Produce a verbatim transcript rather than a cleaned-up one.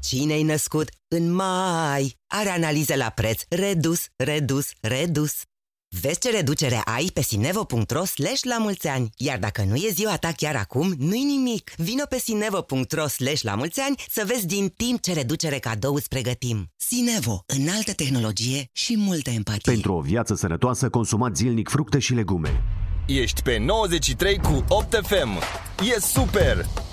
Cine-i născut în mai are analiză la preț redus, redus, redus. Vezi ce reducere ai pe sinevo punct ro slash la mulți ani. Iar dacă nu e ziua ta chiar acum, nu-i nimic. Vino pe sinevo punct ro slash la mulți ani să vezi din timp ce reducere cadou îți pregătim. Sinevo, înaltă tehnologie și multă empatie. Pentru o viață sănătoasă, consumați zilnic fructe și legume. Ești pe nouăzeci și trei cu opt F M. E super!